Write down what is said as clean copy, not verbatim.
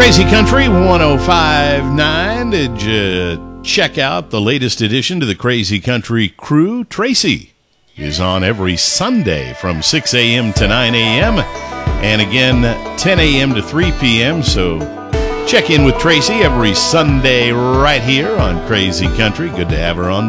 Crazy Country 105.9. Did you check out the latest addition to the Crazy Country crew? Tracy is on every Sunday from 6 a.m. to 9 a.m. and again 10 a.m. to 3 p.m. So check in with Tracy every Sunday right here on Crazy Country. Good to have her on